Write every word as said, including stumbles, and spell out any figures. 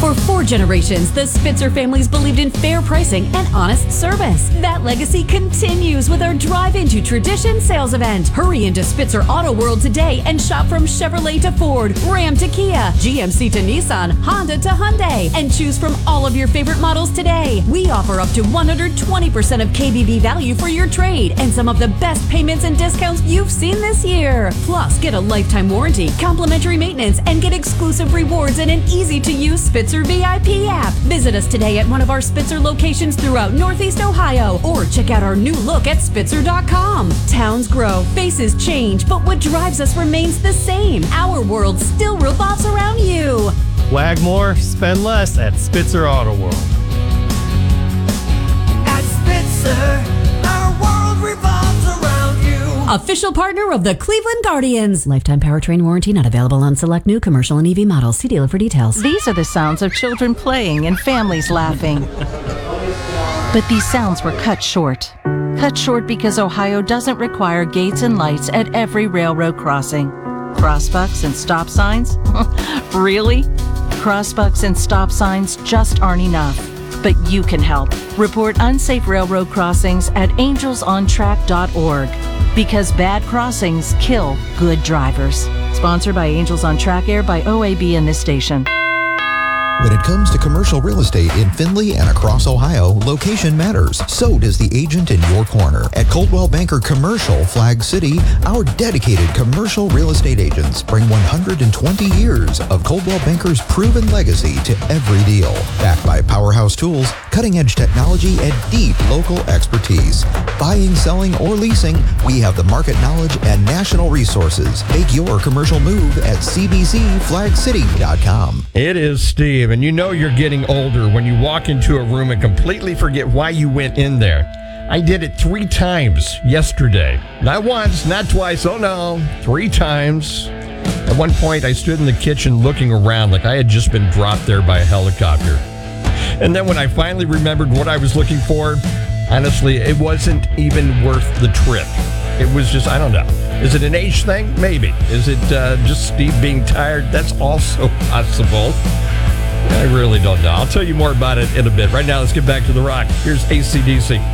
For four generations, the Spitzer families believed in fair pricing and honest service. That legacy continues with our Drive Into Tradition sales event. Hurry into Spitzer Auto World today and shop from Chevrolet to Ford, Ram to Kia, G M C to Nissan, Honda to Hyundai, and choose from all of your favorite models today. We offer up to one hundred twenty percent of K B B value for your trade and some of the best payments and discounts you've seen this year. Plus, get a lifetime warranty, complimentary maintenance, and get exclusive rewards in an easy-to-use Spitzer V I P app. Visit us today at one of our Spitzer locations throughout Northeast Ohio, or check out our new look at Spitzer dot com. Towns grow, faces change, but what drives us remains the same. Our world still revolves around you. Wag more, spend less at Spitzer Auto World. At Spitzer, our world revolves around you. Official partner of the Cleveland Guardians. Lifetime powertrain warranty not available on select new commercial and E V models. See dealer for details. These are the sounds of children playing and families laughing. But these sounds were cut short. Cut short because Ohio doesn't require gates and lights at every railroad crossing. Crossbucks and stop signs? Really? Crossbucks and stop signs just aren't enough. But you can help. Report unsafe railroad crossings at angels on track dot org. Because bad crossings kill good drivers. Sponsored by Angels on Track, aired by O A B and this station. When it comes to commercial real estate in Findlay and across Ohio, location matters. So does the agent in your corner. At Coldwell Banker Commercial, Flag City, our dedicated commercial real estate agents bring one hundred twenty years of Coldwell Banker's proven legacy to every deal. Backed by powerhouse tools, cutting-edge technology, and deep local expertise. Buying, selling, or leasing, we have the market knowledge and national resources. Make your commercial move at c b c flag city dot com. It is Steve, and you know you're getting older when you walk into a room and completely forget why you went in there. I did it three times yesterday. Not once, not twice, oh no, three times. At one point, I stood in the kitchen looking around like I had just been dropped there by a helicopter. And then when I finally remembered what I was looking for, honestly, it wasn't even worth the trip. It was just, I don't know. Is it an age thing? Maybe. Is it uh, just Steve being tired? That's also possible. I really don't know. I'll tell you more about it in a bit. Right now, let's get back to the rock. Here's A C D C.